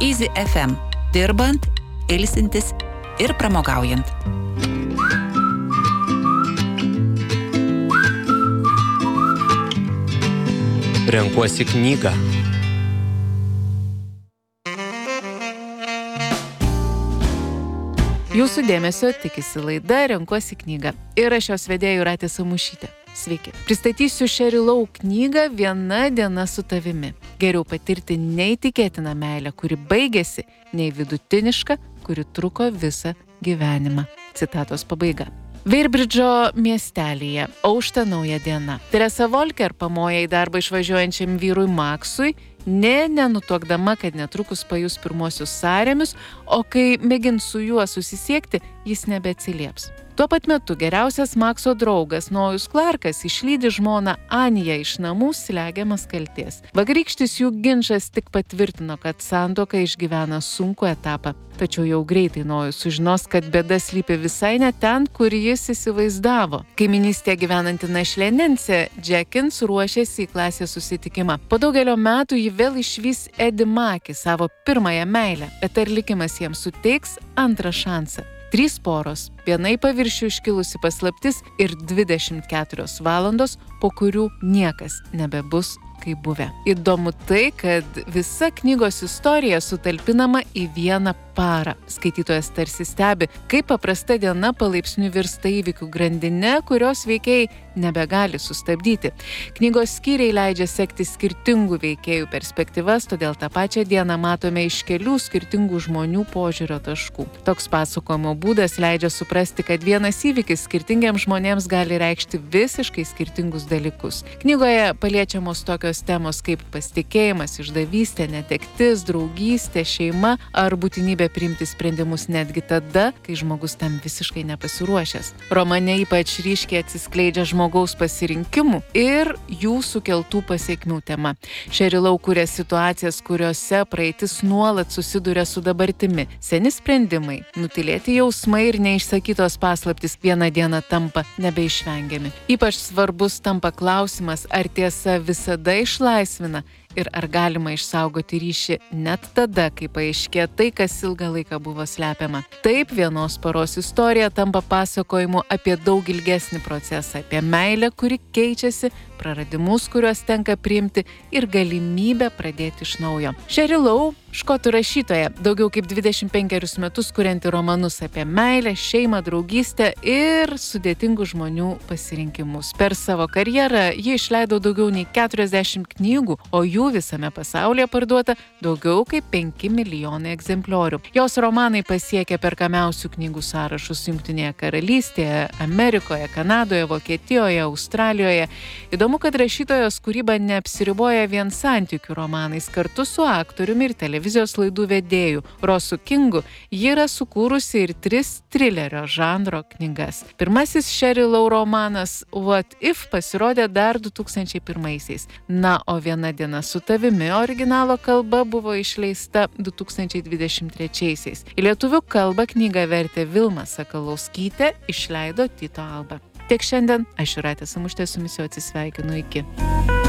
Easy FM. Dirbant, ilsintis ir pramogaujant. Renkuosi knygą. Jūsų dėmesio tikisi laida Renkuosi knygą. Ir aš jos vedėja Jūratė Samušytė. Sveiki. Pristatysiu Sheryl Lau knygą Viena diena su tavimi. Geriau patirti neįtikėtiną meilę, kuri baigėsi, nei vidutinišką, kuri truko visą gyvenimą. Citatos pabaiga. Veirbridžo miestelyje aušta nauja diena. Teresa Volker pamoja į darbą išvažiuojančiam vyrui Maksui, nenutuokdama, kad netrukus pajus pirmosius sąrėmius, o kai mėgins su juo susisiekti, jis nebeatsilieps. Tuo pat metu geriausias Makso draugas Nojus Clarkas išlydi žmoną Aniją iš namų slegiamas kaltės. Vakarykštis jų ginčas tik patvirtino, kad santuoka išgyvena sunkų etapą. Tačiau jau greitai Nojus sužinos, kad bėda slypi visai ne ten, kur jis įsivaizdavo. Kaiminystėje gyvenanti našlė Nancy Jenkins ruošiasi į klasės susitikimą. Po daugelio metų ji vėl išvys Eddie Mackey, savo pirmąją meilę, bet ar likimas jiems suteiks antrą šansą? 3 poros, viena į paviršių iškilusi paslaptis ir 24 valandos, po kurių niekas nebebus kaip buvę. Įdomu tai, kad visa knygos istorija sutalpinama į vieną parą. Skaitytojas tarsi stebi, kaip paprasta diena palaipsniui virsta įvykių grandine, kurios veikėjai nebegali sustabdyti. Knygos skyriai leidžia sekti skirtingų veikėjų perspektyvas, todėl tą pačią dieną matome iš kelių skirtingų žmonių požiūrio taškų. Toks pasakojimo būdas leidžia suprasti, kad vienas įvykis skirtingiems žmonėms gali reikšti visiškai skirtingus dalykus. Knygoje paliečiamos tokios temos kaip pasitikėjimas, išdavystė, netektis, draugystė, šeima ar būtinybė priimti sprendimus netgi tada, kai žmogus tam visiškai nepasiruošęs. Romane ypač ryškiai atsiskleidžia žmogaus pasirinkimų ir jų sukeltų pasekmių tema. Sheryl Lau kuria situacijas, kuriuose praeitis nuolat susiduria su dabartimi. Seni sprendimai, nutylėti jausmai ir neišsakytos paslaptys vieną dieną tampa nebeišvengiami. Ypač svarbus tampa klausimas, ar tiesa visada išlaisvina ir ar galima išsaugoti ryšį net tada, kai paaiškėja tai, kas ilgą laiką buvo slepiama. Taip, vienos poros istorija tampa pasakojimu apie daug ilgesnį procesą, apie meilę, kuri keičiasi, praradimus, kuriuos tenka priimti ir galimybę pradėti iš naujo. Sheryl Lau, škotų rašytoja, daugiau kaip 25 metus kurianti romanus apie meilę, šeimą, draugystę ir sudėtingų žmonių pasirinkimus. Per savo karjerą ji išleido daugiau nei 40 knygų, o jų visame pasaulyje parduota daugiau kaip 5 milijonai egzempliorių. Jos romanai pasiekia perkamiausių knygų sąrašus Jungtinėje karalystėje, Amerikoje, Kanadoje, Vokietijoje, Australijoje. Įdomu, kad rašytojos kūryba neapsiriboja vien santykių romanais. Kartu su aktoriumi ir televizijos laidų vedėju Rosu Kingu ji yra sukūrusi ir 3 trilerio žanro knygas. Pirmasis Sheryl Lau romanas What If pasirodė dar 2001-aisiais. Na, o Viena diena su tavimi originalo kalba buvo išleista 2023-aisiais. Į lietuvių kalbą knygą vertė Vilma Sakalauskytė, išleido Tyto Alba. Tiek šiandien, aš Jūratė Samušytė su jumis jau atsisveikinu iki.